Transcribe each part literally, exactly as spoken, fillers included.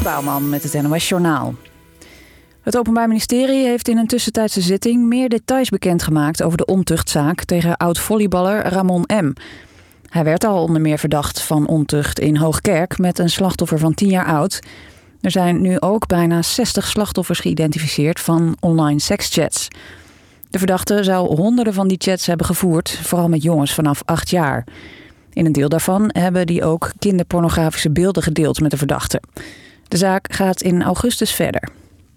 Bouwman met het N O S Journaal. Het Openbaar Ministerie heeft in een tussentijdse zitting meer details bekendgemaakt over de ontuchtzaak tegen oud-volleyballer Ramon M. Hij werd al onder meer verdacht van ontucht in Hoogkerk met een slachtoffer van tien jaar oud. Er zijn nu ook bijna zestig slachtoffers geïdentificeerd van online sekschats. De verdachte zou honderden van die chats hebben gevoerd, vooral met jongens vanaf acht jaar. In een deel daarvan hebben die ook kinderpornografische beelden gedeeld met de verdachte. De zaak gaat in augustus verder.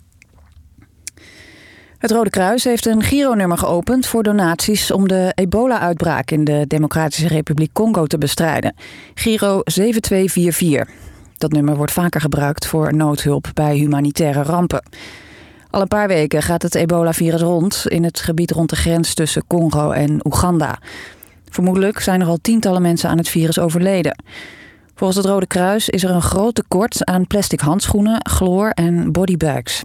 Het Rode Kruis heeft een gironummer geopend voor donaties om de ebola-uitbraak in de Democratische Republiek Congo te bestrijden. Giro zeven twee vier vier. Dat nummer wordt vaker gebruikt voor noodhulp bij humanitaire rampen. Al een paar weken gaat het ebola-virus rond in het gebied rond de grens tussen Congo en Oeganda. Vermoedelijk zijn er al tientallen mensen aan het virus overleden. Volgens het Rode Kruis is er een groot tekort aan plastic handschoenen, chloor en bodybags.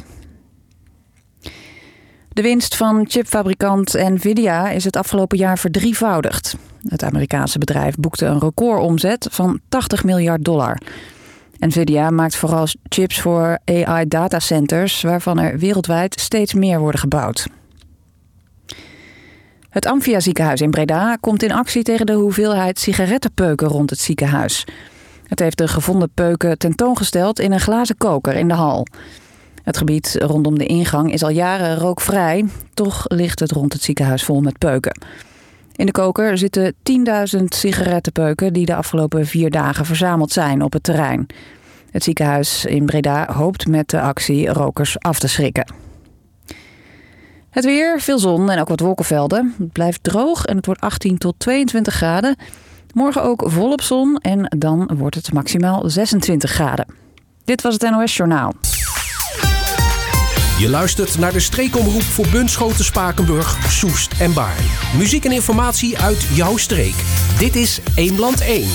De winst van chipfabrikant Nvidia is het afgelopen jaar verdrievoudigd. Het Amerikaanse bedrijf boekte een recordomzet van tachtig miljard dollar. Nvidia maakt vooral chips voor A I-datacenters, waarvan er wereldwijd steeds meer worden gebouwd. Het Amphia ziekenhuis in Breda komt in actie tegen de hoeveelheid sigarettenpeuken rond het ziekenhuis. Het heeft de gevonden peuken tentoongesteld in een glazen koker in de hal. Het gebied rondom de ingang is al jaren rookvrij, toch ligt het rond het ziekenhuis vol met peuken. In de koker zitten tienduizend sigarettenpeuken die de afgelopen vier dagen verzameld zijn op het terrein. Het ziekenhuis in Breda hoopt met de actie rokers af te schrikken. Het weer, veel zon en ook wat wolkenvelden. Het blijft droog en het wordt achttien tot tweeëntwintig graden. Morgen ook volop zon en dan wordt het maximaal zesentwintig graden. Dit was het N O S Journaal. Je luistert naar de streekomroep voor Bunschoten, Spakenburg, Soest en Baarn. Muziek en informatie uit jouw streek. Dit is Eemland één.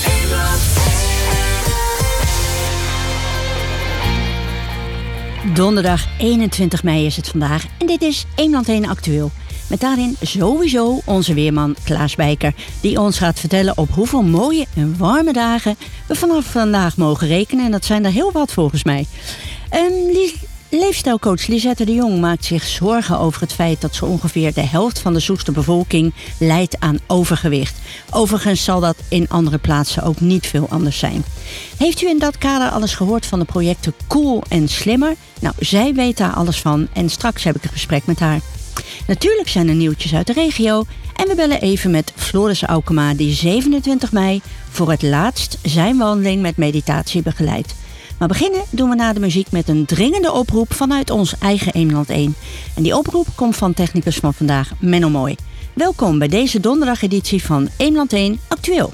Donderdag eenentwintig mei is het vandaag en dit is Eemland één Actueel. Met daarin sowieso onze weerman Klaas Bijker, die ons gaat vertellen op hoeveel mooie en warme dagen we vanaf vandaag mogen rekenen. En dat zijn er heel wat volgens mij. Um, Leefstijlcoach Lisette de Jong maakt zich zorgen over het feit dat zo ongeveer de helft van de Soester bevolking lijdt aan overgewicht. Overigens zal dat in andere plaatsen ook niet veel anders zijn. Heeft u in dat kader alles gehoord van de projecten Cool en Slimmer? Nou, zij weet daar alles van en straks heb ik een gesprek met haar. Natuurlijk zijn er nieuwtjes uit de regio en we bellen even met Floris Aukema die zevenentwintig mei voor het laatst zijn wandeling met meditatie begeleidt. Maar beginnen doen we na de muziek met een dringende oproep vanuit ons eigen Eemland één. En die oproep komt van technicus van vandaag, Menno Mooi. Welkom bij deze donderdageditie van Eemland één Actueel.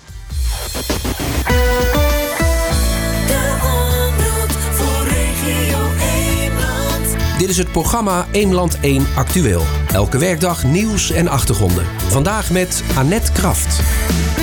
De omroep voor regio Eemland. Dit is het programma Eemland één Actueel. Elke werkdag nieuws en achtergronden. Vandaag met Annette Kraft.